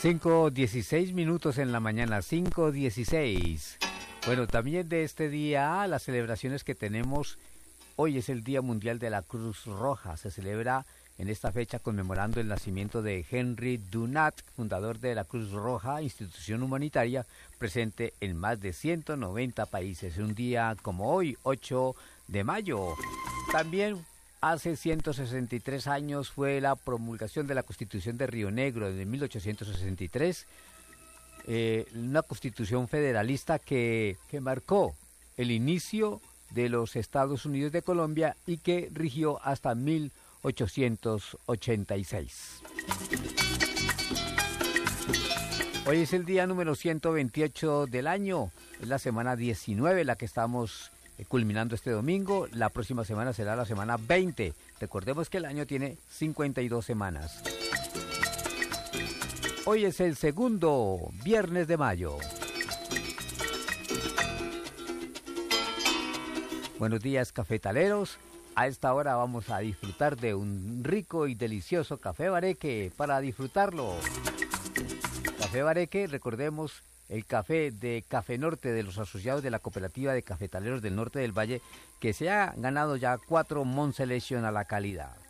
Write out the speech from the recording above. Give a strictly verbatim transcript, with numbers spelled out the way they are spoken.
cinco dieciséis minutos en la mañana, cinco dieciséis. Bueno, también de este día, las celebraciones que tenemos, hoy es el Día Mundial de la Cruz Roja. Se celebra en esta fecha conmemorando el nacimiento de Henry Dunant, fundador de la Cruz Roja, institución humanitaria presente en más de ciento noventa países. Un día como hoy, ocho de mayo. También hace ciento sesenta y tres años fue la promulgación de la Constitución de Río Negro de mil ochocientos sesenta y tres, eh, una constitución federalista que, que marcó el inicio de los Estados Unidos de Colombia y que rigió hasta mil ochocientos ochenta y seis. Hoy es el día número ciento veintiocho del año, es la semana diecinueve la que estamos eh, culminando este domingo. La próxima semana será la semana veinte. Recordemos que el año tiene cincuenta y dos semanas. Hoy es el segundo viernes de mayo. Buenos días, cafetaleros. A esta hora vamos a disfrutar de un rico y delicioso café Bareque. Para disfrutarlo, Café Bareque, recordemos, el café de Café Norte, de los asociados de la Cooperativa de Cafetaleros del Norte del Valle, que se ha ganado ya cuatro Mont Selection a la calidad.